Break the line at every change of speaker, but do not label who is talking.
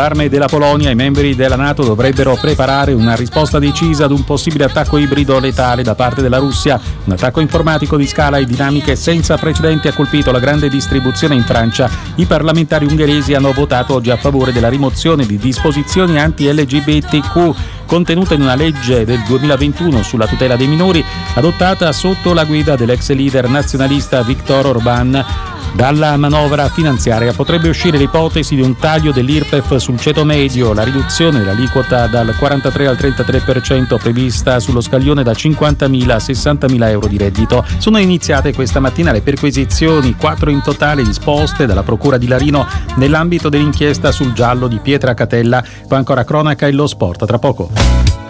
l'allarme della Polonia, i membri della NATO dovrebbero preparare una risposta decisa ad un possibile attacco ibrido letale da parte della Russia. Un attacco informatico di scala e dinamiche senza precedenti ha colpito la grande distribuzione in Francia. I parlamentari ungheresi hanno votato oggi a favore della rimozione di disposizioni anti-LGBTQ contenute in una legge del 2021 sulla tutela dei minori, adottata sotto la guida dell'ex leader nazionalista Viktor Orbán. Dalla manovra finanziaria potrebbe uscire l'ipotesi di un taglio dell'IRPEF sul ceto medio, la riduzione dell'aliquota dal 43 al 33% prevista sullo scaglione da 50.000 a 60.000 euro di reddito. Sono iniziate questa mattina le perquisizioni, 4 in totale, disposte dalla Procura di Larino nell'ambito dell'inchiesta sul giallo di Pietra Catella. Poi ancora cronaca e lo sport, tra poco.